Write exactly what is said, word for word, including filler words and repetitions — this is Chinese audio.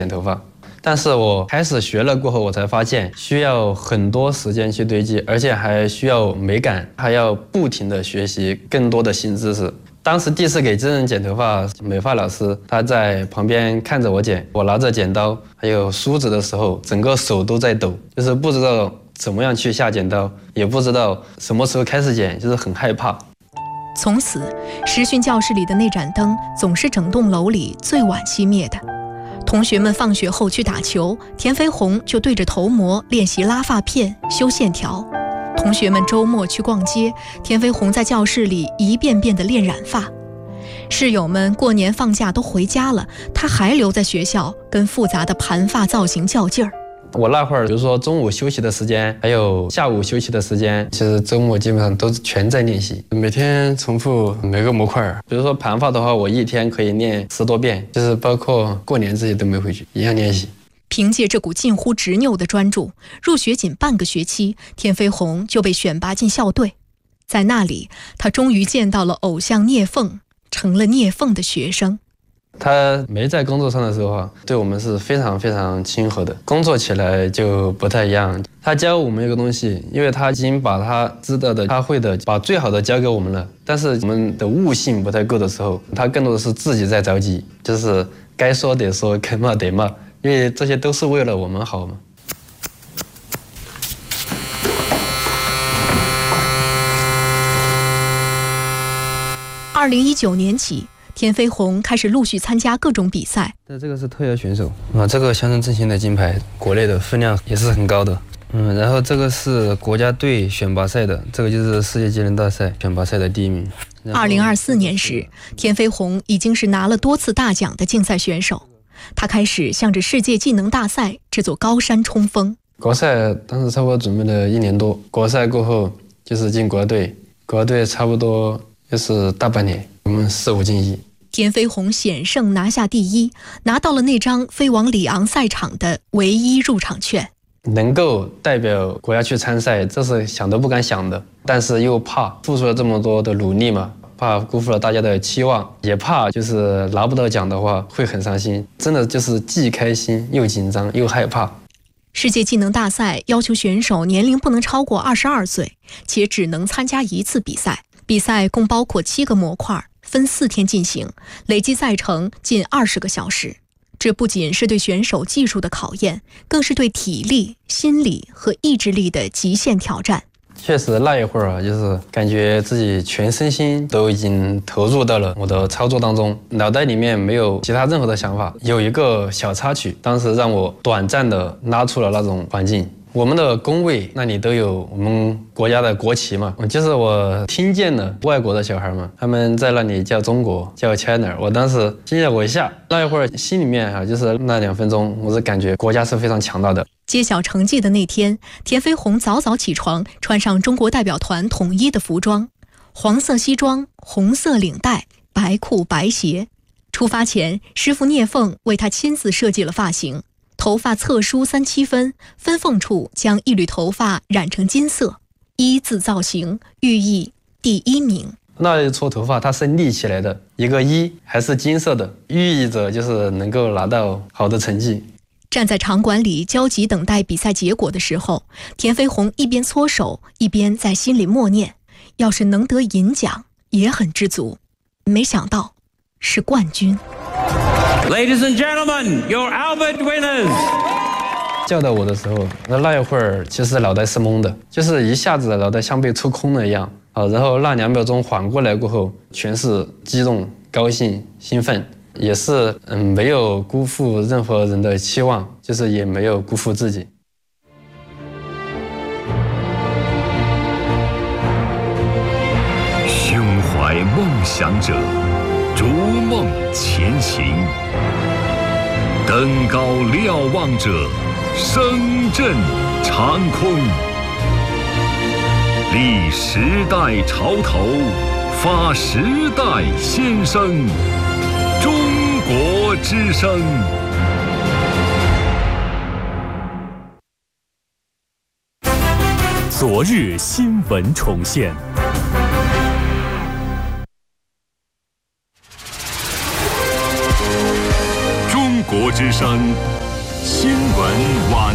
剪头发。但是我开始学了过后，我才发现需要很多时间去堆积，而且还需要美感，还要不停的学习更多的新知识。当时第一次给真人剪头发，美发老师他在旁边看着我剪，我拿着剪刀还有梳子的时候，整个手都在抖，就是不知道怎么样去下剪刀，也不知道什么时候开始剪，就是很害怕。 从此，实训教室里的那盏灯总是整栋楼里最晚熄灭的。同学们放学后去打球，田飞鸿就对着头模练习拉发片、修线条。同学们周末去逛街，田飞鸿在教室里一遍遍地练染发。室友们过年放假都回家了，他还留在学校跟复杂的盘发造型较劲儿。 我那会儿，比如说中午休息的时间，还有下午休息的时间，其实周末基本上都全在练习，每天重复每个模块。比如说盘发的话，我一天可以练十多遍，就是包括过年这些都没回去，一样练习。 凭借这股近乎执拗的专注，入学仅半个学期，田飞鸿就被选拔进校队。在那里，他终于见到了偶像聂凤，成了聂凤的学生。 他没在工作上的时候啊，对我们是非常非常亲和的。工作起来就不太一样。他教我们一个东西，因为他已经把他知道的、他会的，把最好的教给我们了。但是我们的悟性不太够的时候，他更多的是自己在着急，就是该说得说，该骂得骂，因为这些都是为了我们好嘛。 二零一九年起，田飞鸿开始陆续参加各种比赛。 这个是特邀选手啊，这个乡村振兴的金牌，国内的分量也是很高的。嗯，然后这个是国家队选拔赛的，这个就是世界技能大赛选拔赛的第一名。 二零二四年时，田飞鸿已经是拿了多次大奖的竞赛选手，他开始向着世界技能大赛这座高山冲锋。 国赛当时差不多准备了一年多，国赛过后就是进国队，国队差不多就是大半年，我们四五进一。 田飞鸿险胜拿下第一，拿到了那张飞往里昂赛场的唯一入场券。 能够代表国家去参赛，这是想都不敢想的，但是又怕付出了这么多的努力嘛，怕辜负了大家的期望，也怕就是拿不到奖的话会很伤心，真的就是既开心又紧张又害怕。 世界技能大赛要求选手年龄不能超过二十二岁，且只能参加一次比赛。比赛共包括七个模块，分四天进行，累计赛程近二十个小时。这不仅是对选手技术的考验，更是对体力、心理和意志力的极限挑战。 确实那一会儿啊，就是感觉自己全身心都已经投入到了我的操作当中，脑袋里面没有其他任何的想法。有一个小插曲，当时让我短暂的拉出了那种环境。我们的工位那里都有我们国家的国旗嘛，就是我听见了外国的小孩嘛，他们在那里叫中国，叫 China， 我当时惊了我一下，那一会儿心里面啊，就是那两分钟，我是感觉国家是非常强大的。 揭晓成绩的那天，田飞鸿早早起床，穿上中国代表团统一的服装，黄色西装，红色领带，白裤白鞋。出发前，师傅聂凤为他亲自设计了发型。头发侧梳三七分，分缝处将一缕头发染成金色，一字造型寓意第一名。 那一撮头发它是立起来的，一个一还是金色的，寓意着就是能够拿到好的成绩。 站在场馆里焦急等待比赛结果的时候，田飞鸿一边搓手，一边在心里默念：要是能得银奖，也很知足。没想到是冠军。 Ladies and gentlemen, your Albert winners. 叫到我的时候，那那一会儿其实脑袋是懵的，就是一下子脑袋像被抽空了一样啊。然后那两秒钟缓过来过后，全是激动、高兴、兴奋，也是嗯没有辜负任何人的期望，就是也没有辜负自己。 胸怀梦想者，逐梦前行，登高瞭望者，声震长空。立时代潮头，发时代先声，中国之声。 昨日新闻重现。 中国之之声新闻晚。